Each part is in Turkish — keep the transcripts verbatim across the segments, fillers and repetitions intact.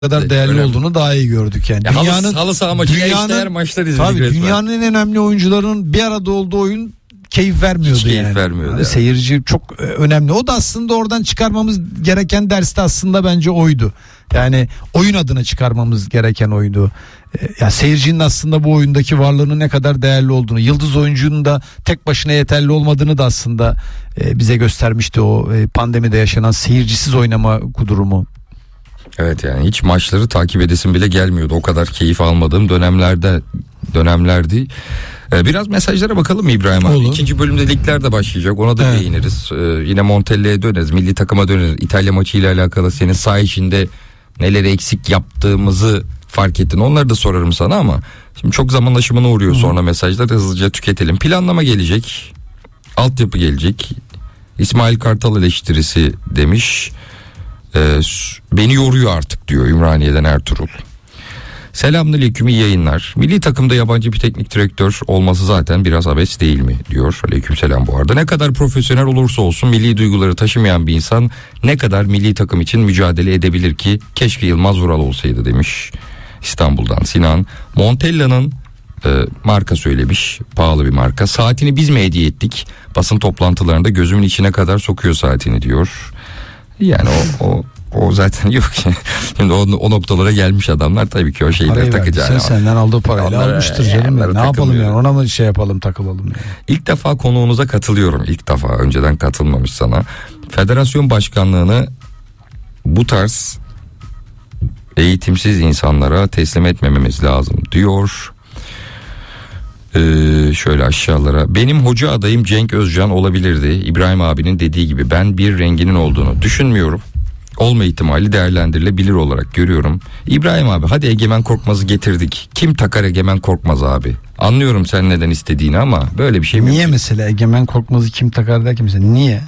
kadar değerli önemli olduğunu daha iyi gördük yani. Ya dünyanın halı, halı saha maçı eşdeğer maçlar izledik. Tabii resmen. Dünyanın en önemli oyuncularının bir arada olduğu oyun keyif vermiyordu. Hiç keyif yani. vermiyordu. Yani. Seyirci çok önemli. O da aslında oradan çıkarmamız gereken ders de aslında bence oydu. Yani oyun adına çıkarmamız gereken oydu. Ya seyircinin aslında bu oyundaki varlığının ne kadar değerli olduğunu, yıldız oyuncunun da tek başına yeterli olmadığını da aslında bize göstermişti o pandemide yaşanan seyircisiz oynama durumu. Evet, yani hiç maçları takip edesim bile gelmiyordu. O kadar keyif almadığım dönemlerde dönemlerdi. Ee, biraz mesajlara bakalım mı İbrahim abi? Olur. İkinci bölümde ligler de başlayacak. Ona da evet. değiniriz. Ee, yine Montella'ya döneriz. Milli takıma döneriz. İtalya maçıyla alakalı senin saha içinde neleri eksik yaptığımızı fark ettin. Onları da sorarım sana ama şimdi çok zaman aşımına uğruyor. Hı. Sonra mesajları hızlıca tüketelim. Planlama gelecek. Altyapı gelecek. İsmail Kartal eleştirisi demiş. Ee, beni yoruyor artık diyor Ümraniye'den Ertuğrul. Selamünaleyküm, iyi yayınlar. Milli takımda yabancı bir teknik direktör olması zaten biraz abes değil mi diyor. Aleykümselam bu arada. Ne kadar profesyonel olursa olsun milli duyguları taşımayan bir insan ne kadar milli takım için mücadele edebilir ki? Keşke Yılmaz Vural olsaydı demiş İstanbul'dan Sinan. Montella'nın e, marka söylemiş, pahalı bir marka. Saatini biz mi hediye ettik? Basın toplantılarında gözümün içine kadar sokuyor saatini diyor. Yani o o o zaten yok ki. Şimdi o, o noktalara gelmiş adamlar tabii ki o şeyleri takacağını. Sen senden aldığı parayla almıştır canım. Ne yapalım yani, ona mı şey yapalım, takılalım yani. İlk defa konuğunuza katılıyorum. İlk defa, önceden katılmamış sana. Federasyon başkanlığını bu tarz eğitimsiz insanlara teslim etmememiz lazım diyor. Ee, şöyle aşağılara. Benim hoca adayım Cenk Özcan olabilirdi. İbrahim abinin dediği gibi ben bir renginin olduğunu düşünmüyorum. Olma ihtimali değerlendirilebilir olarak görüyorum. İbrahim abi hadi Egemen Korkmaz'ı getirdik. Kim takar Egemen Korkmaz abi? Anlıyorum sen neden istediğini ama böyle bir şey mi? Niye mesela Egemen Korkmaz'ı kim takar derken mesela niye?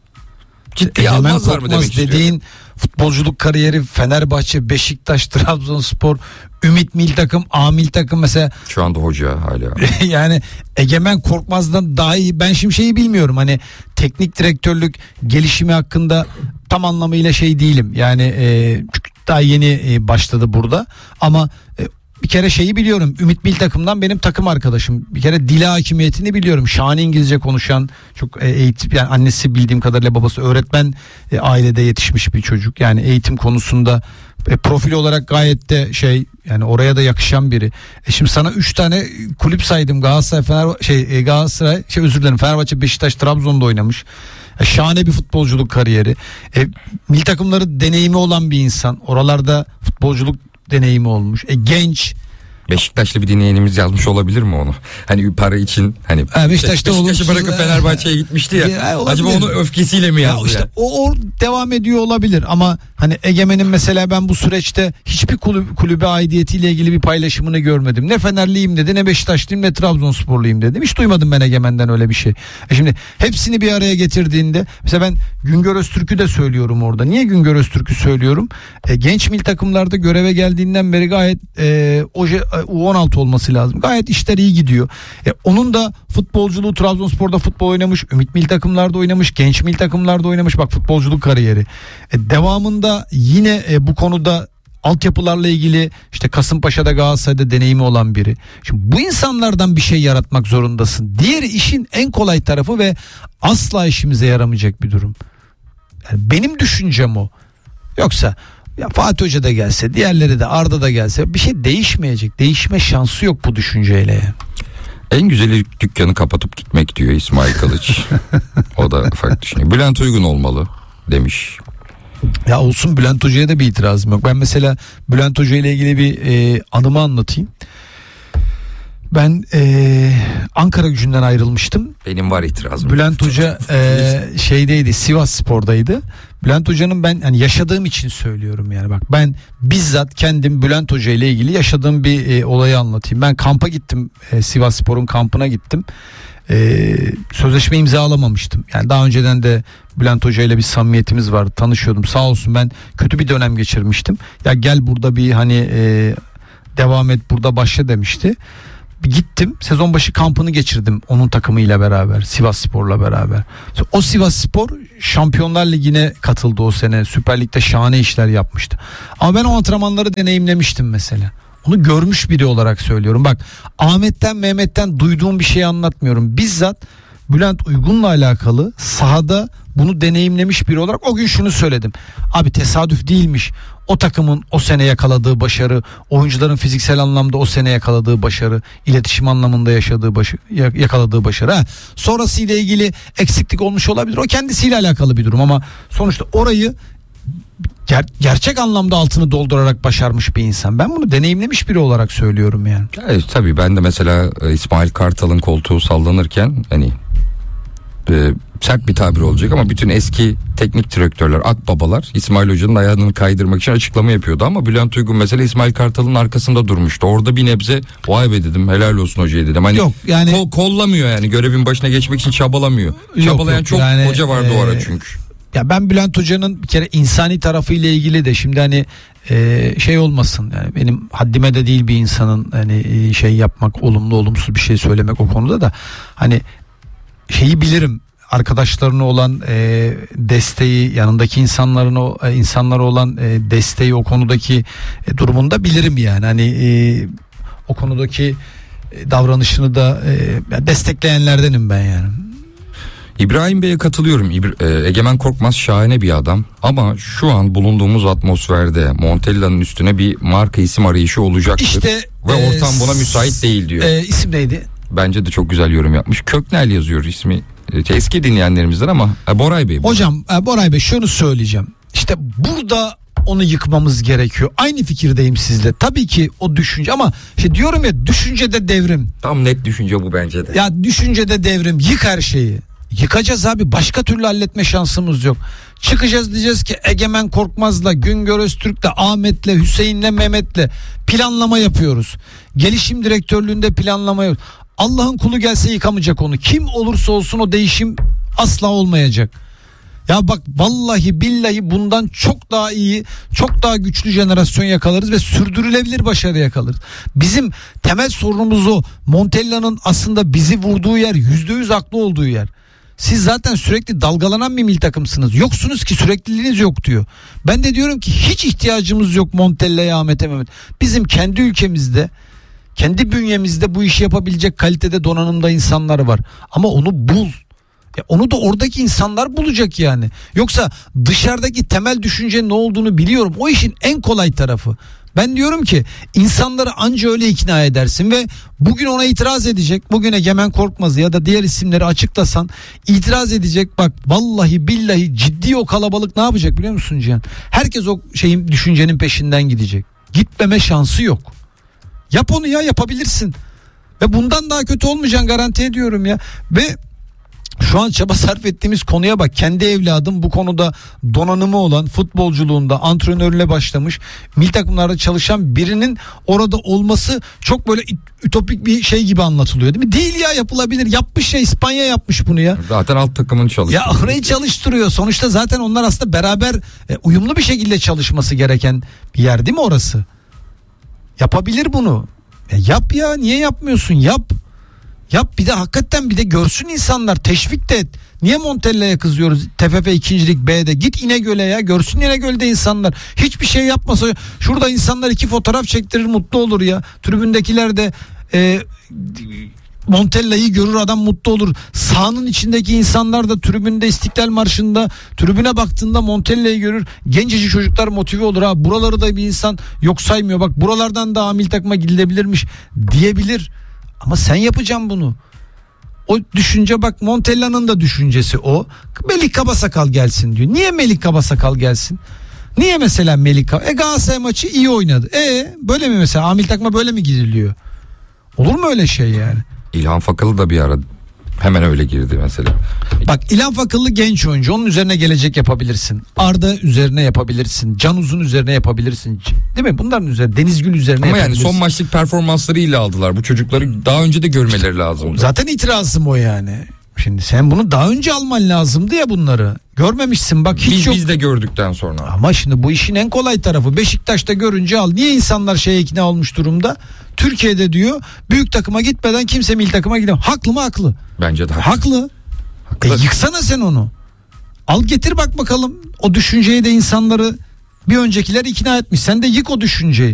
Ciddi Egemen Korkmaz dediğin futbolculuk kariyeri Fenerbahçe, Beşiktaş, Trabzonspor, Ümit Milli Takım, A Milli Takım mesela. Şu anda hoca hala. Yani Egemen Korkmaz'dan daha iyi. Ben şimdi şeyi bilmiyorum, hani teknik direktörlük gelişimi hakkında tam anlamıyla şey değilim. Yani e, daha yeni e, başladı burada ama e, bir kere şeyi biliyorum. Ümit Milli Takım'dan benim takım arkadaşım. Bir kere dil hakimiyetini biliyorum. Şahane İngilizce konuşan, çok eğitim, yani annesi bildiğim kadarıyla babası öğretmen e, ailede yetişmiş bir çocuk. Yani eğitim konusunda e, profil olarak gayet de şey, yani oraya da yakışan biri. E şimdi sana üç tane kulüp saydım. Galatasaray, Fenerbahçe, şey Galatasaray, şey özür dilerim. Fenerbahçe, Beşiktaş, Trabzon'da oynamış. E, şahane bir futbolculuk kariyeri. E, milli takımları deneyimi olan bir insan. Oralarda futbolculuk deneyimi olmuş. E, genç. Beşiktaşlı bir dinleyenimiz yazmış olabilir mi onu? Hani para için, hani ha, Beşiktaş'ta Beşiktaş'ı bırakıp Fenerbahçe'ye gitmişti ya. ya acaba onu öfkesiyle mi yazdı? Ya işte yani? o, o devam ediyor olabilir ama hani Egemen'in mesela ben bu süreçte hiçbir kulüp, kulübe aidiyetiyle ilgili bir paylaşımını görmedim. Ne Fenerliyim dedi, ne Beşiktaşlıyım, ne Trabzonsporluyum dedim. Hiç duymadım ben Egemen'den öyle bir şey. E şimdi hepsini bir araya getirdiğinde mesela ben Güngör Öztürk'ü de söylüyorum orada. Niye Güngör Öztürk'ü söylüyorum? E, genç milli takımlarda göreve geldiğinden beri gayet e, oje U on altı olması lazım. Gayet işler iyi gidiyor. E, onun da futbolculuğu, Trabzonspor'da futbol oynamış, Ümit milli takımlarda oynamış, genç milli takımlarda oynamış. Bak, futbolculuk kariyeri. E, devamında yine e, bu konuda altyapılarla ilgili işte Kasımpaşa'da, Galatasaray'da deneyimi olan biri. Şimdi bu insanlardan bir şey yaratmak zorundasın. Diğeri işin en kolay tarafı ve asla işimize yaramayacak bir durum. Yani benim düşüncem o. Yoksa ya Fatih Hoca da gelse, diğerleri de, Arda da gelse bir şey değişmeyecek. Değişme şansı yok bu düşünceyle. En güzeli dükkanı kapatıp gitmek diyor İsmail Kılıç. O da farklı düşünüyor. Bülent Uygun olmalı demiş. Ya olsun, Bülent Hoca'ya da bir itirazım yok. Ben mesela Bülent Hoca ile ilgili bir e, anımı anlatayım. Ben e, Ankara Gücü'nden ayrılmıştım. Benim var itirazım. Bülent Hoca e, şeydeydi, Sivas Spor'daydı. Bülent Hoca'nın, ben yani yaşadığım için söylüyorum yani, bak ben bizzat kendim Bülent Hoca ile ilgili yaşadığım bir e, olayı anlatayım. Ben kampa gittim, e, Sivas Spor'un kampına gittim. E, sözleşme imzalamamıştım. Yani daha önceden de Bülent Hoca ile bir samimiyetimiz vardı, tanışıyordum. Sağ olsun, ben kötü bir dönem geçirmiştim. Ya gel burada bir hani e, devam et, burada başla demişti. gittim. Sezon başı kampını geçirdim onun takımıyla beraber. Sivasspor'la beraber. O Sivasspor Şampiyonlar Ligi'ne katıldı o sene. Süper Lig'de şahane işler yapmıştı. Ama ben o antrenmanları deneyimlemiştim mesela. Onu görmüş biri olarak söylüyorum. Bak, Ahmet'ten Mehmet'ten duyduğum bir şeyi anlatmıyorum. Bizzat Bülent Uygun'la alakalı sahada bunu deneyimlemiş biri olarak o gün şunu söyledim. Abi tesadüf değilmiş. O takımın o sene yakaladığı başarı, oyuncuların fiziksel anlamda o sene yakaladığı başarı, iletişim anlamında yaşadığı başarı, yakaladığı başarı. Ha, sonrasıyla ilgili eksiklik olmuş olabilir. O kendisiyle alakalı bir durum ama sonuçta orayı ger- gerçek anlamda altını doldurarak başarmış bir insan. Ben bunu deneyimlemiş biri olarak söylüyorum yani. Evet, tabii ben de mesela İsmail Kartal'ın koltuğu sallanırken hani e, sert bir tabir olacak ama bütün eski teknik direktörler, akbabalar İsmail Hoca'nın ayağını kaydırmak için açıklama yapıyordu ama Bülent Uygun mesela İsmail Kartal'ın arkasında durmuştu. Orada bir nebze vay be dedim, helal olsun hocaya dedim. Hani yok yani kol, kollamıyor yani, görevin başına geçmek için çabalamıyor. Yok, Çabalayan yok, çok yani, hoca vardı e, o ara çünkü. Ya ben Bülent Hoca'nın bir kere insani tarafıyla ilgili de şimdi hani e, şey olmasın, yani benim haddime de değil bir insanın hani şey yapmak, olumlu olumsuz bir şey söylemek o konuda da hani şeyi bilirim, arkadaşlarına olan e, desteği, yanındaki insanların o e, insanlara olan e, desteği, o konudaki e, durumunu da bilirim yani hani e, o konudaki e, davranışını da e, destekleyenlerdenim ben yani. İbrahim Bey'e katılıyorum. İbra- e, Egemen Korkmaz şahane bir adam ama şu an bulunduğumuz atmosferde Montella'nın üstüne bir marka isim arayışı olacaktır. İşte ve e, ortam buna müsait değil diyor. E, isim neydi? Bence de çok güzel yorum yapmış. Köknel yazıyor ismi. E, eski dinleyenlerimizden ama e, Boray Bey. Hocam e, Boray Bey şunu söyleyeceğim. İşte burada onu yıkmamız gerekiyor. Aynı fikirdeyim sizle. Tabii ki o düşünce ama işte diyorum ya, düşüncede devrim. Tam net düşünce bu bence de. Ya düşüncede devrim, yık her şeyi. Yıkacağız abi, başka türlü halletme şansımız yok. Çıkacağız, diyeceğiz ki Egemen Korkmaz'la, Güngör Öztürk'le, Ahmet'le, Hüseyin'le, Mehmet'le planlama yapıyoruz. Gelişim direktörlüğünde planlama yapıyoruz. Allah'ın kulu gelse yıkamayacak onu. Kim olursa olsun o değişim asla olmayacak. Ya bak, vallahi billahi bundan çok daha iyi, çok daha güçlü jenerasyon yakalarız ve sürdürülebilir başarı yakalarız. Bizim temel sorunumuz o. Montella'nın aslında bizi vurduğu yer yüzde yüz haklı olduğu yer. Siz zaten sürekli dalgalanan bir milli takımsınız. Yoksunuz ki, sürekliliğiniz yok diyor. Ben de diyorum ki hiç ihtiyacımız yok Montella'ya, Ahmet'e, Mehmet. Bizim kendi ülkemizde, kendi bünyemizde bu işi yapabilecek kalitede, donanımda insanlar var. Ama onu bul. Ya onu da oradaki insanlar bulacak yani. Yoksa dışarıdaki temel düşüncenin ne olduğunu biliyorum. O işin en kolay tarafı. Ben diyorum ki insanları anca öyle ikna edersin ve bugün ona itiraz edecek. Bugün Egemen Korkmaz'ı ya da diğer isimleri açıklasan itiraz edecek. Bak vallahi billahi ciddi o kalabalık ne yapacak biliyor musun Cihan? Herkes o şeyin, düşüncenin peşinden gidecek. Gitmeme şansı yok. Yap onu ya, yapabilirsin. Ve bundan daha kötü olmayacaksın, garanti ediyorum ya. Ve şu an çaba sarf ettiğimiz konuya bak. Kendi evladım bu konuda donanımı olan, futbolculuğunda antrenörle başlamış, milli takımlarda çalışan birinin orada olması çok böyle ütopik bir şey gibi anlatılıyor değil mi? Değil ya, yapılabilir. Yapmış ya, İspanya yapmış bunu ya. Zaten alt takımını çalıştırıyor. Ya orayı çalıştırıyor. Sonuçta zaten onlar aslında beraber e, uyumlu bir şekilde çalışması gereken bir yer değil mi orası? Yapabilir bunu. Ya yap ya, niye yapmıyorsun? Yap. Yap, bir de hakikaten bir de görsün insanlar, teşvik de et. Niye Montella'ya kızıyoruz? T F F ikincilik B'de git İnegöl'e ya, görsün İnegöl'de insanlar. Hiçbir şey yapmasa şurada insanlar iki fotoğraf çektirir, mutlu olur ya. Tribündekiler de e, Montella'yı görür, adam mutlu olur. Sahanın içindeki insanlar da tribünde, İstiklal Marşı'nda tribüne baktığında Montella'yı görür. Gencecik çocuklar motive olur, ha buraları da bir insan yok saymıyor. Bak buralardan da milli takıma gidilebilirmiş diyebilir. Ama sen yapacaksın bunu. O düşünce, bak Montella'nın da düşüncesi o. Melih Kabasakal gelsin diyor. Niye Melih Kabasakal gelsin? Niye mesela Melih Kabasakal? E Galatasaray maçı iyi oynadı. E böyle mi mesela? Amil takıma böyle mi giriliyor? Olur mu öyle şey yani? İlhan Fakalı da bir ara hemen öyle girdi mesela. Bak İlhan Fakıllı genç oyuncu, onun üzerine gelecek yapabilirsin. Arda üzerine yapabilirsin. Can Uzun üzerine yapabilirsin. Değil mi? Bunların üzerine, Denizgül üzerine ama yapabilirsin. yani son maçlık performanslarıyla aldılar. Bu çocukları daha önce de görmeleri lazım. Zaten itirazım o yani. Şimdi sen bunu daha önce alman lazımdı ya bunları. Görmemişsin bak hiç biz, yok. Biz de gördükten sonra. Ama şimdi bu işin en kolay tarafı Beşiktaş'ta görünce al. Niye insanlar şeye ikna olmuş durumda? Türkiye'de diyor büyük takıma gitmeden kimse milli takıma gidemez. Haklı mı haklı? Bence de haklı. Haklı. Haklı. E, yıksana sen onu. Al getir bak bakalım. O düşünceyi de insanları bir öncekiler ikna etmiş. Sen de yık o düşünceyi.